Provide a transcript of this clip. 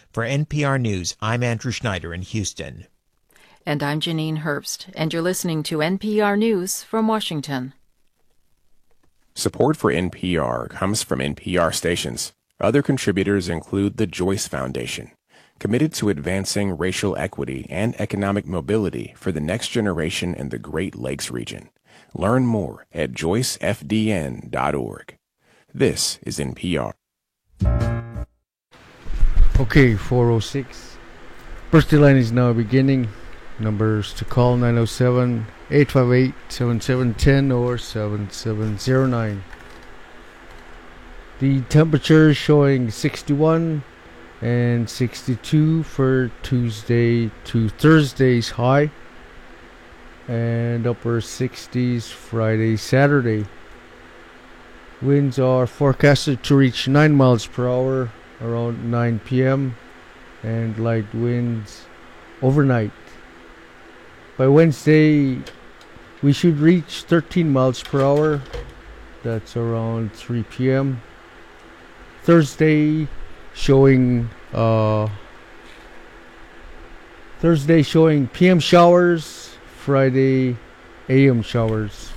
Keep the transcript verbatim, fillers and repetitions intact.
For N P R News, I'm Andrew Schneider in Houston. And I'm Janine Herbst, and you're listening to N P R News from Washington. Support for N P R comes from N P R stations. Other contributors include the Joyce Foundation, committed to advancing racial equity and economic mobility for the next generation in the Great Lakes region. Learn more at joyce f d n dot org. This is N P R. Okay, four oh six. Birthday line is now beginning. Numbers to call nine oh seven, eight five eight, seven seven one zero or seven seven zero nine. The temperature is showing sixty-one and sixty-two for Tuesday to Thursday's high, and upper sixties Friday, Saturday. Winds are forecasted to reach nine miles per hour around nine p.m. and light winds overnight. By Wednesday, we should reach thirteen miles per hour. That's around three p.m. Thursday showing uh, Thursday showing P M showers. Friday A M showers.